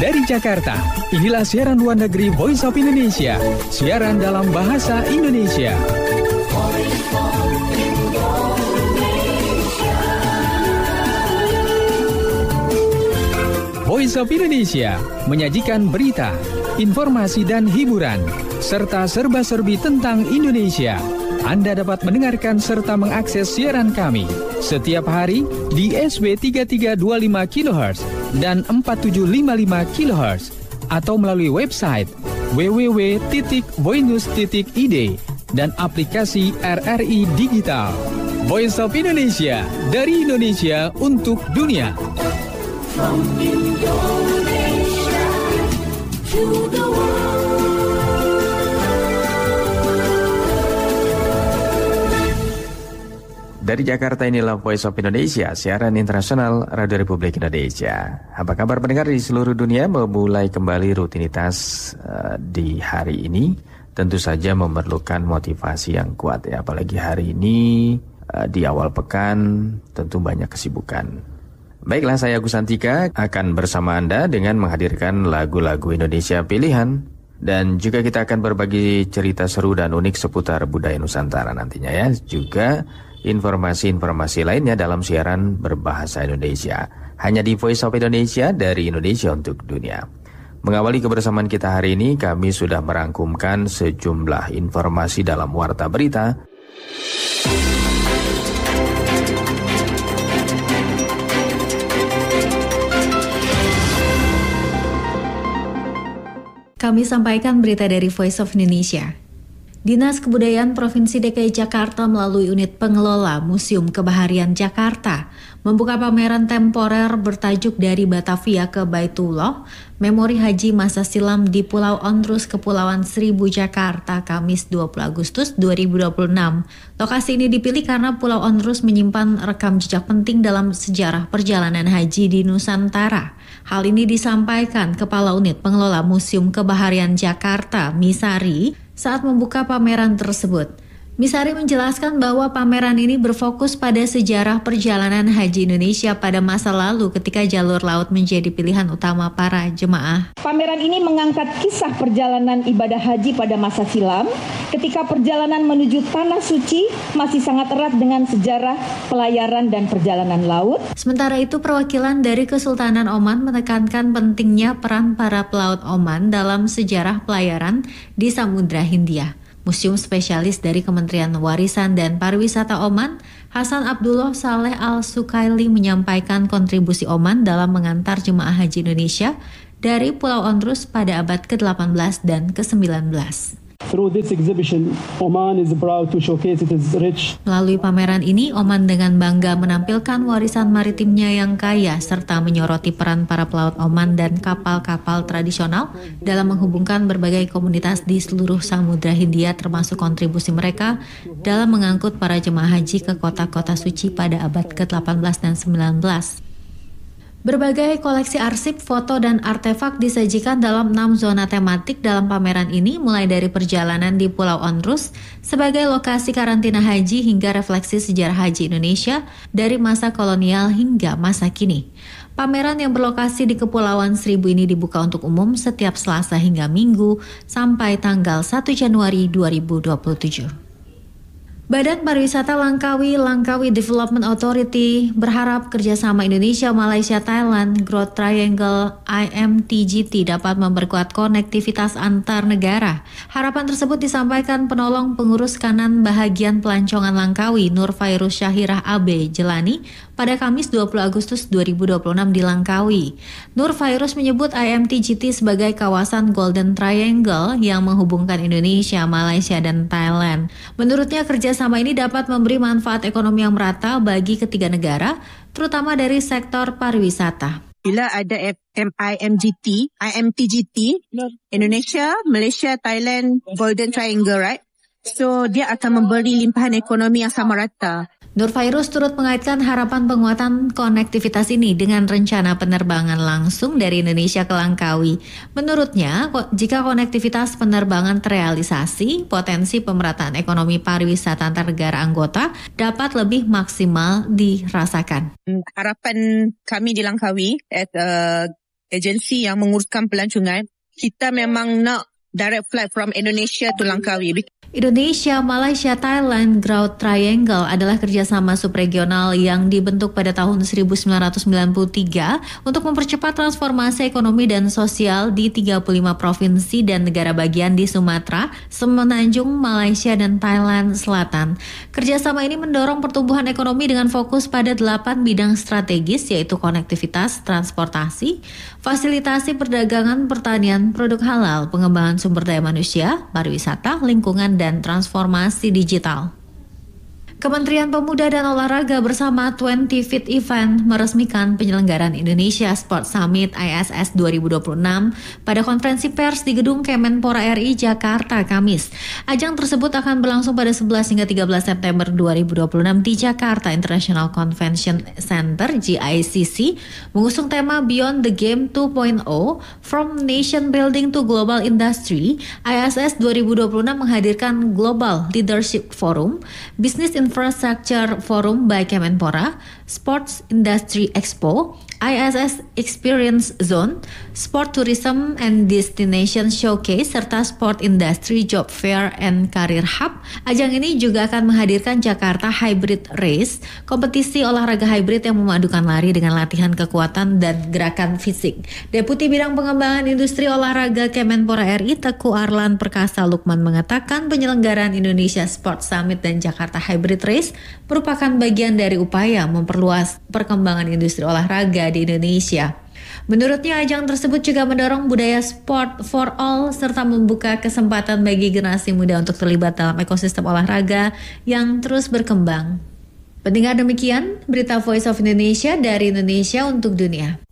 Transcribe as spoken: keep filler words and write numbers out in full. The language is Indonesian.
Dari Jakarta, inilah siaran luar negeri Voice of Indonesia, siaran dalam bahasa Indonesia. Voice of Indonesia menyajikan berita, informasi dan hiburan, serta serba-serbi tentang Indonesia. Anda dapat mendengarkan serta mengakses siaran kami setiap hari di S W tiga tiga dua lima kilohertz dan empat tujuh lima lima kilohertz atau melalui website w w w titik voinews titik i d dan aplikasi R R I Digital. Voice of Indonesia, dari Indonesia untuk dunia. From Indonesia to the world. Dari Jakarta, inilah Voice of Indonesia, siaran internasional Radio Republik Indonesia. Apa kabar pendengar di seluruh dunia? Memulai kembali rutinitas uh, di hari ini tentu saja memerlukan motivasi yang kuat ya. Apalagi hari ini uh, di awal pekan tentu banyak kesibukan. Baiklah, saya Agus Santika akan bersama Anda dengan menghadirkan lagu-lagu Indonesia pilihan. Dan juga kita akan berbagi cerita seru dan unik seputar budaya Nusantara nantinya ya. Juga informasi-informasi lainnya dalam siaran berbahasa Indonesia. Hanya di Voice of Indonesia, dari Indonesia untuk dunia. Mengawali kebersamaan kita hari ini, kami sudah merangkumkan sejumlah informasi dalam Warta Berita. Kami sampaikan berita dari Voice of Indonesia. Dinas Kebudayaan Provinsi D K I Jakarta melalui unit pengelola Museum Kebaharian Jakarta membuka pameran temporer bertajuk Dari Batavia ke Baitullah, Memori Haji Masa Silam di Pulau Ondrus, Kepulauan Seribu, Jakarta, Kamis dua puluh Agustus dua ribu dua puluh enam. Lokasi ini dipilih karena Pulau Ondrus menyimpan rekam jejak penting dalam sejarah perjalanan haji di Nusantara. Hal ini disampaikan Kepala Unit Pengelola Museum Kebaharian Jakarta, Misari, saat membuka pameran tersebut. Misari menjelaskan bahwa pameran ini berfokus pada sejarah perjalanan haji Indonesia pada masa lalu ketika jalur laut menjadi pilihan utama para jemaah. Pameran ini mengangkat kisah perjalanan ibadah haji pada masa silam ketika perjalanan menuju Tanah Suci masih sangat erat dengan sejarah pelayaran dan perjalanan laut. Sementara itu, perwakilan dari Kesultanan Oman menekankan pentingnya peran para pelaut Oman dalam sejarah pelayaran di Samudra Hindia. Museum Spesialis dari Kementerian Warisan dan Pariwisata Oman, Hasan Abdullah Saleh Al-Sukaili, menyampaikan kontribusi Oman dalam mengantar jemaah haji Indonesia dari Pulau Ondrus pada abad ke delapan belas dan ke sembilan belas. Through this exhibition, Oman is proud to showcase its rich. Melalui pameran ini, Oman dengan bangga menampilkan warisan maritimnya yang kaya serta menyoroti peran para pelaut Oman dan kapal-kapal tradisional dalam menghubungkan berbagai komunitas di seluruh Samudra Hindia, termasuk kontribusi mereka dalam mengangkut para jemaah haji ke kota-kota suci pada abad ke delapan belas dan sembilan belas. Berbagai koleksi arsip, foto, dan artefak disajikan dalam enam zona tematik dalam pameran ini, mulai dari perjalanan di Pulau Ondrus sebagai lokasi karantina haji hingga refleksi sejarah haji Indonesia dari masa kolonial hingga masa kini. Pameran yang berlokasi di Kepulauan Seribu ini dibuka untuk umum setiap Selasa hingga Minggu sampai tanggal satu Januari dua ribu dua puluh tujuh. Badan Pariwisata Langkawi, Langkawi Development Authority, berharap kerjasama Indonesia, Malaysia, Thailand, Growth Triangle I M T G T dapat memperkuat konektivitas antar negara. Harapan tersebut disampaikan penolong pengurus kanan bahagian pelancongan Langkawi, Nur Fairuz Syahirah A B Jelani, pada Kamis dua puluh Agustus dua ribu dua puluh enam di Langkawi. Nur Fairuz menyebut I M T G T sebagai kawasan Golden Triangle yang menghubungkan Indonesia, Malaysia, dan Thailand. Menurutnya, kerjasama Sama ini dapat memberi manfaat ekonomi yang merata bagi ketiga negara, terutama dari sektor pariwisata. Bila ada I M G T, I M T G T, Indonesia, Malaysia, Thailand, Golden Triangle, right? So, dia akan memberi limpahan ekonomi yang sama rata. Nur Fairuz turut mengaitkan harapan penguatan konektivitas ini dengan rencana penerbangan langsung dari Indonesia ke Langkawi. Menurutnya, jika konektivitas penerbangan terrealisasi, potensi pemerataan ekonomi pariwisata antar negara anggota dapat lebih maksimal dirasakan. Harapan kami di Langkawi, at, uh, agensi yang menguruskan pelancongan, kita memang nak direct flight from Indonesia to Langkawi. Indonesia, Malaysia, Thailand Growth Triangle adalah kerjasama subregional yang dibentuk pada tahun seribu sembilan ratus sembilan puluh tiga untuk mempercepat transformasi ekonomi dan sosial di tiga puluh lima provinsi dan negara bagian di Sumatera, Semenanjung, Malaysia, dan Thailand Selatan. Kerjasama ini mendorong pertumbuhan ekonomi dengan fokus pada delapan bidang strategis, yaitu konektivitas, transportasi, fasilitasi perdagangan, pertanian, produk halal, pengembangan sumber daya manusia, pariwisata, lingkungan, dan transformasi digital. Kementerian Pemuda dan Olahraga bersama dua puluh Fit Event meresmikan penyelenggaraan Indonesia Sport Summit I S S dua ribu dua puluh enam pada konferensi pers di Gedung Kemenpora R I Jakarta, Kamis. Ajang tersebut akan berlangsung pada sebelas hingga tiga belas September dua ribu dua puluh enam di Jakarta International Convention Center G I C C, mengusung tema Beyond the Game dua titik nol, From Nation Building to Global Industry. I S S dua ribu dua puluh enam menghadirkan Global Leadership Forum, Business Infrastructure Forum by Kemenpora, Sports Industry Expo, I S S Experience Zone, Sport Tourism and Destination Showcase, serta Sport Industry Job Fair and Career Hub. Ajang ini juga akan menghadirkan Jakarta Hybrid Race, kompetisi olahraga hybrid yang memadukan lari dengan latihan kekuatan dan gerakan fisik. Deputi Bidang Pengembangan Industri Olahraga Kemenpora R I, Teguh Arlan Perkasa Lukman, mengatakan penyelenggaraan Indonesia Sport Summit dan Jakarta Hybrid Race merupakan bagian dari upaya memperluas perkembangan industri olahraga di Indonesia. Menurutnya, ajang tersebut juga mendorong budaya sport for all serta membuka kesempatan bagi generasi muda untuk terlibat dalam ekosistem olahraga yang terus berkembang. Pendengar, demikian berita Voice of Indonesia dari Indonesia untuk dunia.